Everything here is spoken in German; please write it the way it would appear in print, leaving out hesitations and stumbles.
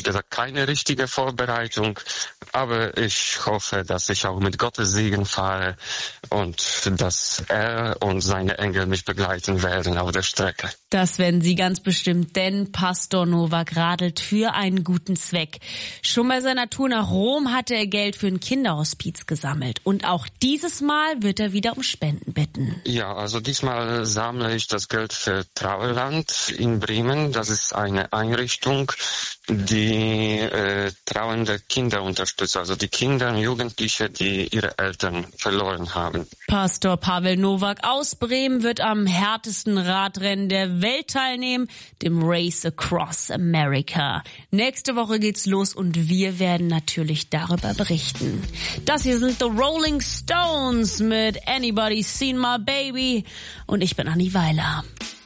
gesagt keine richtige Vorbereitung, aber ich hoffe, dass ich auch mit Gottes Segen fahre und dass er und seine Engel mich begleiten werden auf der Strecke. Das werden sie ganz bestimmt, denn Pastor Nowak radelt für einen guten Zweck. Schon bei seiner Tour nach Rom hatte er Geld für ein Kinderhospiz gesammelt. Und auch dieses Mal wird er wieder um Spenden bitten. Ja, also diesmal sammle ich das Geld für Trauerland in Bremen. Das ist eine Einrichtung, die trauernde Kinder unterstützt. Also die Kinder und Jugendliche, die ihre Eltern verloren haben. Pastor Pavel Nowak aus Bremen wird am härtesten Radrennen der Welt teilnehmen, dem Race Across America. Nächste Woche geht's los und wir werden natürlich darüber berichten. Das hier sind The Rolling Stones mit Anybody Seen My Baby und ich bin Anni Weiler.